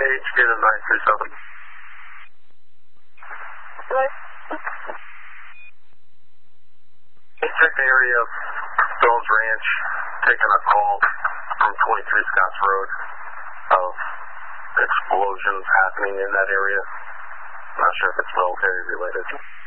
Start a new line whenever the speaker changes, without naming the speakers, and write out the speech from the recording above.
HQ to 937. He checked the area of Stones Ranch, taking a call from 23 Scotts Road of explosions happening in that area. Not sure if it's military related.